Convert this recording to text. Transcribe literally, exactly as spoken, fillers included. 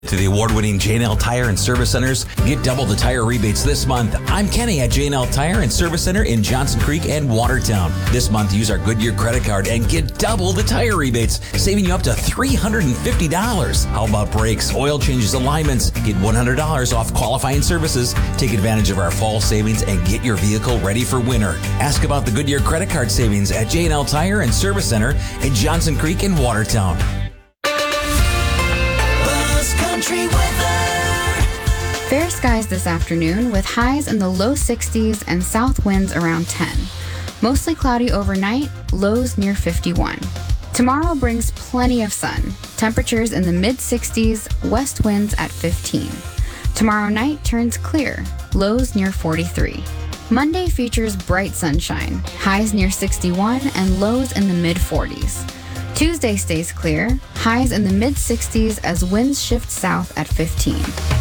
To the award-winning J and L Tire and Service Centers. Get double the tire rebates this month. I'm Kenny at J and L Tire and Service Center in Johnson Creek and Watertown. This month, use our Goodyear credit card and get double the tire rebates, saving you up to three hundred fifty dollars. How about brakes, oil changes, alignments? Get one hundred dollars off qualifying services. Take advantage of our fall savings and get your vehicle ready for winter. Ask about the Goodyear credit card savings at J and L Tire and Service Center in Johnson Creek and Watertown. Country weather. Fair skies this afternoon with highs in the low sixties and south winds around ten. Mostly cloudy overnight, lows near fifty-one. Tomorrow brings plenty of sun. Temperatures in the mid sixties, west winds at fifteen. Tomorrow night turns clear, lows near forty-three. Monday features bright sunshine, highs near sixty-one and lows in the mid forties. Tuesday stays clear, highs in the mid sixties as winds shift south at fifteen.